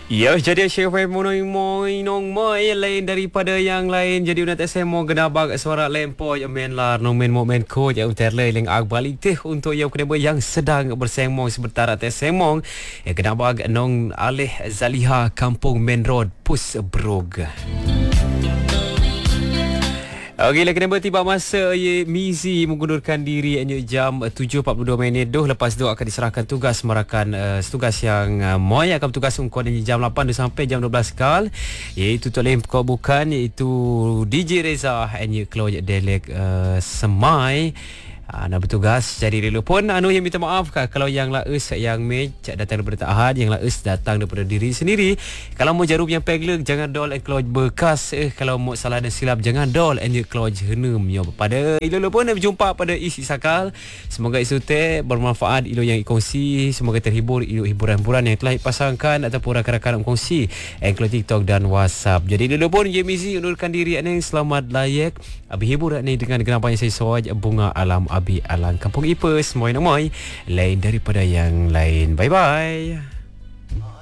Ya, jadi Chef Moinong Moi lain daripada yang lain. Jadi unat SMO genabak suara lempoi men lar no men moment ko ya uterle ling ag balik teh untuk yang kena yang sedang bersengmong sebentar atas semong genabak nong alih Zaliha Kampung Main Road Pusbrug. Okey, lagi nombor tiba masa Mizi mengundurkan diri jam 7.42 doh. Lepas tu akan diserahkan tugas merakan tugas yang Moy akan bertugas ungkuan jam 8 sampai jam 12 kal, iaitu tak lain bukan iaitu DJ Reza and Chloe Delek Semai nak bertugas. Jadi dulu pun yang minta maaf kalau yang laus yang datang daripada Ahad, yang laus datang daripada diri sendiri. Kalau mau jarum yang pegleg jangan dol and cloj bekas, kalau mau salah dan silap jangan dol and cloj henum yo. Pada ilo pun berjumpa pada isi sakal. Semoga isu teh bermanfaat ilo yang ikongsi, semoga terhibur ilo hiburan-hiburan yang telah dipasangkan ataupun rakan-rakan kongsi cloj TikTok dan WhatsApp. Jadi dulu pun Mizi undurkan diri ane selamat layak abi hibur ane dengan genapan saya sawaj bunga alam abi alang Kampung Ipes. Moy lain daripada yang lain. Bye bye.